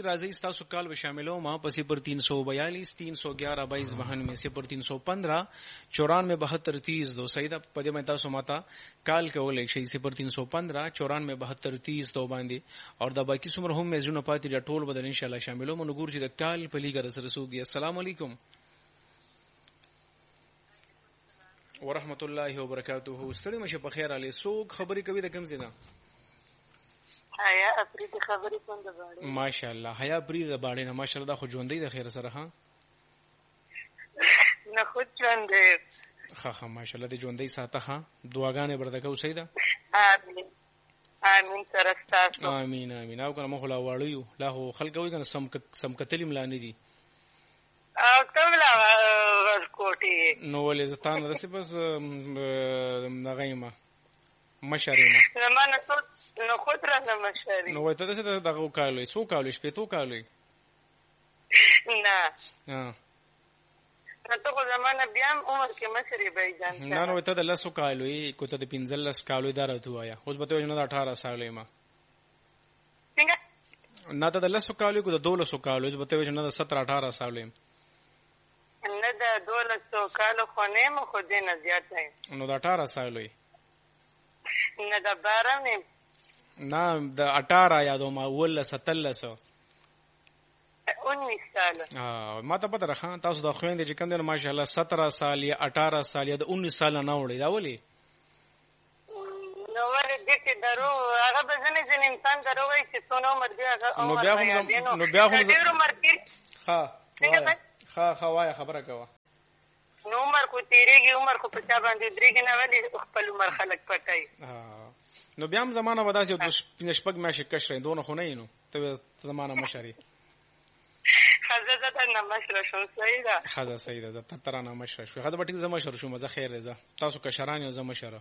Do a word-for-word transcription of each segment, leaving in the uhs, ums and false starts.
राजी तस्ु काल शामिलों माँ पसी पर तीन सौ बयालीस तीन सौ ग्यारह बाईस वाहन में से पर तीन सौ पंद्रह चौरानवे बहत्तर तीस दो सही पदे में तस्ु माता काल के ओले से पर तीन सौ पंद्रह चौरानवे बहत्तर तीस दो बांधे और द बाकी सुमर हम में जुन पाती टोल बदल इंशाल्लाह शामिलों मनुगुर जी काल पली का रस रसूदी अस्सलाम वालेकुम वरहमतुल्लाहि वबरकातुहू ستړي مشه په خیر علي سو خبري کوي د کم زینا حیا افرید خبري کوم د باندې ماشاءالله حیا افرید د باندې نه ماشاءالله خو ژوندۍ د خیر سره ها نه خو ژوندۍ ها ها ماشاءالله د ژوندۍ ساته ها دعاګانې برته کو سیدا امين امين سره تاسو امين امين او کنه مخلا واړیو لا هو خلګوي کنه سم سم کتلیم لانی دي او کوملا ورکوټي نو ولې زتان رسې بس نغیمه مشرینا زمانه څو نو خود را نه مشری نو وته څه دغه کالوي څو کالوي شپې تو کالوي نه ها ته خو زمانه بیا عمر کې مشری به ځان نه نو وته د لسو کالوي کوته د پنځلس کالوي درته وایا اوس به ته نه اठारह سالې ما څنګه نه ته د لسو کالوي کو د دولسو کالوي اوس به ته نه د سत्रह अठारह سالې نه د دولسو کالو خو نه مو خو دې نه زیات نه نو د अठारह سالوي نه د بارہ نه نه د अठारह یادو ما ول ستلس उन्नीस سال ها ما ته پته راخان تاسو د خويندې چې کوم دي ماشاءالله सत्रह سال یا अठारह سال یا د उन्नीस سال نه وړي دا ولي نو ور دې کې درو هغه به ځنه ځنه انسان درو وي چې څونه عمر دی هغه نو بیا هم نو بیا هم ډېر عمر کې ها ها ها وای خبره کوه نو عمر کو تیریږي عمر کو په چا باندې درېږي نه ولې خپل عمر خلک پټای نو بیا هم زمانہ وداسي د شپږ میاشتې کشرې دونه خو نه نو ته زمانہ مشري حضرت نه مشره شو سیدا حضرت سیدا ز تر نه مشره شو حضرت ټیک زما مشره شو مزه خیر ده تاسو کشران یو زما مشره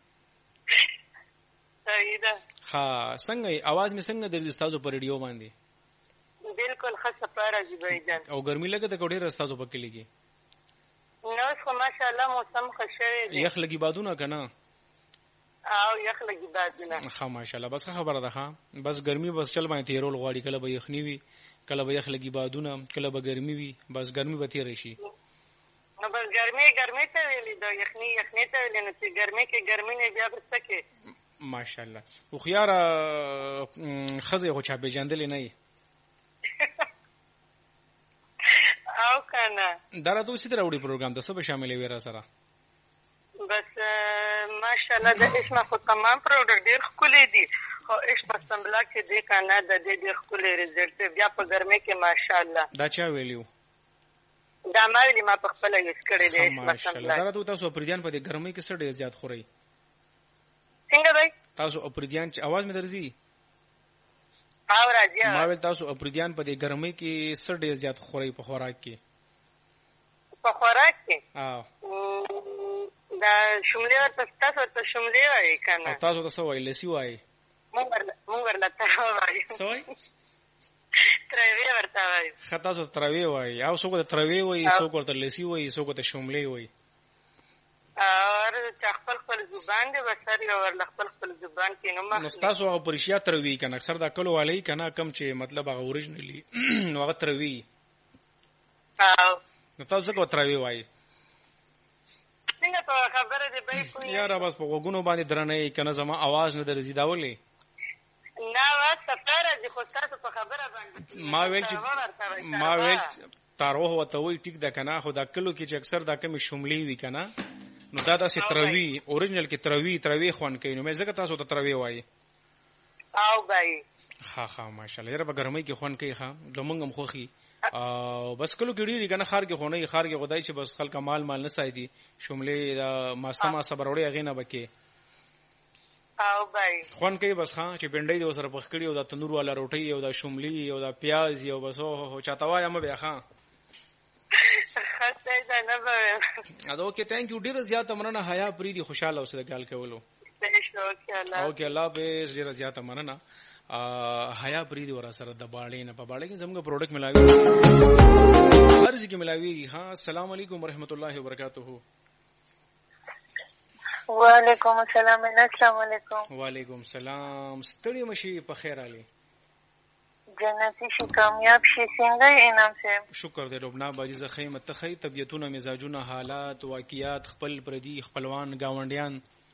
سیدا ها څنګه आवाज می څنګه د استادو پر ریډیو باندې بالکل خاصه پارا جی بھائی او ګرمي لګه ته کوډي رستازو پکې لګي نو خو ماشاءالله موسم خوشوي دی یخ لګي بادونه کنه او یخ لګي بادونه ها ماشاءالله بس خبره ده ها بس ګرمي بس چل باندې تیرول غواړي کله به یخنی وي کله به یخ لګي بادونه کله به ګرمي وي بس ګرمي به تیر شي نو بس ګرمي ګرمي ته ویلې دا یخنی یخنی ته ویلې نو چې ګرمي کې ګرمي نه بیا بسکه ماشاءالله خو خيار خزه خو چا به جندل نه او کنه دا راته څه دراوړي پروګرام د سبا شاملې ویرا سره بس ماشاءالله د اسمه خو تمام پروډکټ ډیر خولې دي خو اسمه سمبلا کې دې کنه د دې ډیر خولې رزلټ بیا په ګرمه کې ماشاءالله دا چا ویلیو دا ما ویلی ما په خپل یې کړې دې اسمه ماشاءالله دا راته تاسو پردیان په دې ګرمه کې څه ډیر زیات خوري څنګه وای تاسو پردیان چې आवाज مې درځي او راځي ما ول تاسو اپریدیان په دې ګرمۍ کې څه ډیر زیات خوري په خوراک کې په خوراک کې اه دا شملې ورته تاسو ته شملې وایي کنه تاسو ته څه وایي لسی وایي مونږ مونږ ورته وایي سوای تروي ورته وایي خطا تاسو تروي وایي او څوک ته تروي وایي څوک ورته لسی وایي څوک ته شملې وایي اور چې خپل خپل زبان دی وسر یو ور خپل خپل زبان کې نو ما نو تاسو هغه پرشیا تروي کنه اکثر دا کلو والی کنه کم چې مطلب هغه اوریجنلی نو هغه تروي او نو تاسو څنګه تروي وایي څنګه په خبره دی به کوی یاره بس په وګونو باندې درنه کنه زما आवाज نه درځي دا ولې نه وا سفر دي خو تاسو په خبره باندې ما ویل چې ما ویل تاروه وته وی ټیک دا کنه خو دا کلو کې چې اکثر دا کمی شملې وی کنه نو دا داسې تروي اوریجنل کې تروي تروي خوان کوي نو مې ځکه تاسو ته تروي وایي او بای ها ها ماشاءالله یاره په ګرمۍ کې خوان کوي ها دومنګم خوخي او بس کلو کې ډیری کنه خار کې خونه خار کې خدای چې بس خلک مال مال نه سایدي شملې دا ماستما صبر وړي غینه بکې او بای خوان کوي بس ها چې بنډۍ د وسره پخ کړي او دا تنور والا روټي او دا شملې او دا پیاز او بس او چاته وایم به ها خاصه ده نه به اده اوکې ثانک یو ډیر زیات مننه حیا پریدي خوشاله اوسه د ګال کولو اوکې الله به ډیر زیات مننه حیا پریدي ور سره د باړې نه په باړې کې زموږ پروډکټ ملاوي هر ځای کې ملاوي ها السلام علیکم ورحمت الله وبرکاتہ وعلیکم السلام السلام علیکم وعلیکم السلام ستړي مشي په خیر علي جنتی شي کامیاب شي څنګه انعام صاحب شکر دې لبنا باجی زخیم تخی طبيعتونه مزاجونه حالات واقعیات خپل پردي خپلوان گاونډیان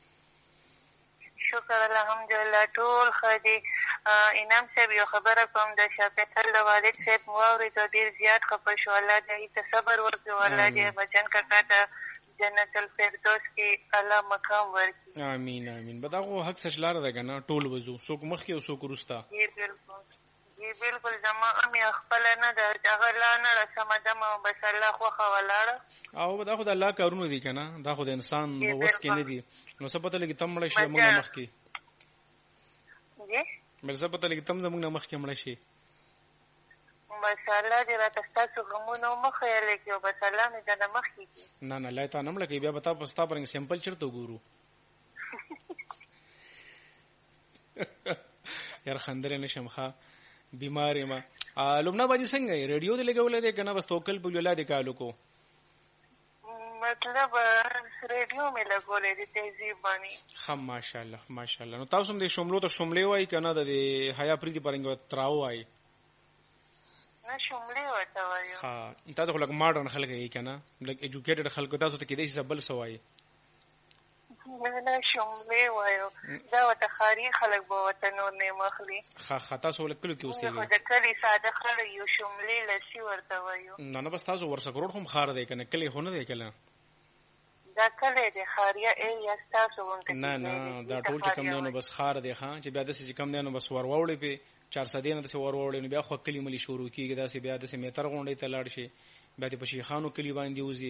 شکر الحمدلله ټول خدي انعام صاحب یو خبره کوم د شاپېټل د والد صاحب واورېد ډېر زیات خفه شو الله دې ته صبر ورکړي الله دې بچن کاکا ته جنت الفردوس کې اعلی مقام ورکړي امين امين بداغو حق سچلار ده کنه ټول وضو څوک مخ کې او څوک ورستا جی بالکل جی بالکل زما ام یا خپل نه د هغه لا نه رسمه ده ما بس الله خو خوالاړه او دا خو د الله کارونه دي کنه دا خو د انسان وس کې نه دي نو څه پته لګي تم مړ شي موږ مخ کې جی مې څه پته لګي تم زموږ مخ کې مړ شي بس الله دې راته تاسو غمونو مخ یې لګي او بس الله مې د مخ کې نه نه لای ته نم لګي بیا بتا پستا پرنګ سیمپل چرته ګورو یار خندره نشم ښا بیمار ما لومنا باجی څنګه ریډیو دې لګولې ده کنه بس توکل په ولاده کالو کو مطلب ریډیو مې لګولې دي تهذیب باندې خام ماشاءالله ماشاءالله نو تاسو دې شوملو ته شوملې وای کنه د حیا پریدي پرنګ تراو وای نه شوملې وته وایو ها تاسو خلک ماډرن خلک یې کنه لک ایجوکیټډ خلک تاسو ته کې دې زبل سوای نه شوملې وایو دا وته خاري خلک به وته نور نه مخلي خا خطا سو لکلو کې اوسېږي دا کلی ساده خلک یو شوملې لسی ورته وایو نه نه بس تاسو ورسره کروڑ هم خار دی کنه کلی هونه دی کله دا کله د خاریا ای یا تاسو وونته نه نه دا ټول چې کم دی نو بس خار دی خان چې بیا د چې کم دی نو بس ور وړي په چار سدې نه څه ور وړي نو بیا خو کلی ملي شروع کیږي دا سه بیا د سه میتر غونډې ته لاړ شي بیا د پشي خانو کلی باندې وزي